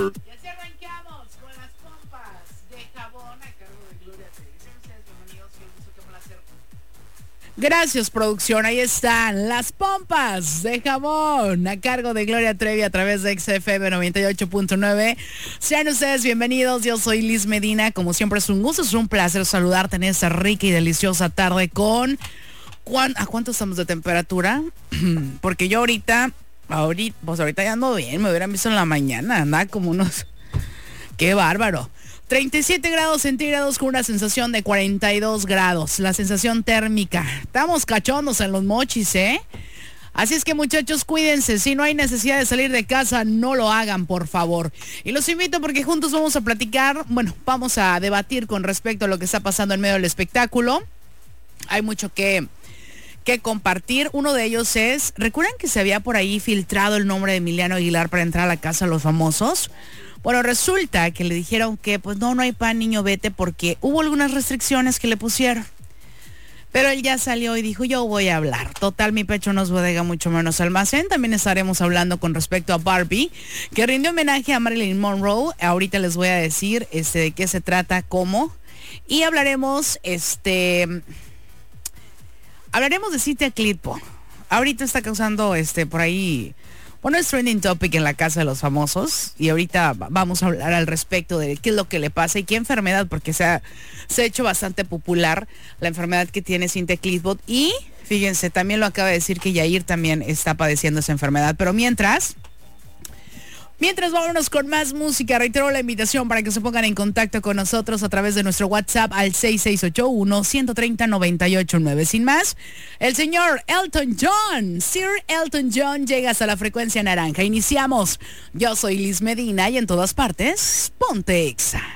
Y así arrancamos con las pompas de jabón a cargo de Gloria Trevi. Sean ustedes bienvenidos, qué gusto, qué placer. Gracias, producción. Ahí están las pompas de jabón a cargo de Gloria Trevi a través de XFM 98.9. Sean ustedes bienvenidos. Yo soy Liz Medina. Como siempre es un gusto, es un placer saludarte en esta rica y deliciosa tarde con... ¿A cuánto estamos de temperatura? Porque yo ahorita ya ando bien. Me hubieran visto en la mañana. Andaba como unos... ¡Qué bárbaro! 37 grados centígrados con una sensación de 42 grados. La sensación térmica. Estamos cachondos en los mochis, ¿eh? Así es que, muchachos, cuídense. Si no hay necesidad de salir de casa, no lo hagan, por favor. Y los invito porque juntos vamos a platicar, vamos a debatir con respecto a lo que está pasando en medio del espectáculo. Hay mucho que compartir. Uno de ellos es, ¿recuerdan que se había por ahí filtrado el nombre de Emiliano Aguilar para entrar a la Casa de los Famosos? Bueno, resulta que le dijeron que pues no hay pan, niño, vete, porque hubo algunas restricciones que le pusieron. Pero él ya salió y dijo, yo voy a hablar. Total, mi pecho no es bodega, mucho menos almacén. También estaremos hablando con respecto a Barbie, que rindió homenaje a Marilyn Monroe. Ahorita les voy a decir de qué se trata, cómo. Y hablaremos de Cintia Clitbo. Ahorita está causando por ahí... Bueno, es trending topic en la Casa de los Famosos y ahorita vamos a hablar al respecto de qué es lo que le pasa y qué enfermedad, porque se ha hecho bastante popular la enfermedad que tiene Cintia Clitbo y fíjense, también lo acaba de decir que Yair también está padeciendo esa enfermedad, pero mientras vámonos con más música. Reitero la invitación para que se pongan en contacto con nosotros a través de nuestro WhatsApp al 6681-130-989. Sin más, el señor Elton John, Sir Elton John, llega hasta la frecuencia naranja. Iniciamos. Yo soy Liz Medina y en todas partes, ponte Exa.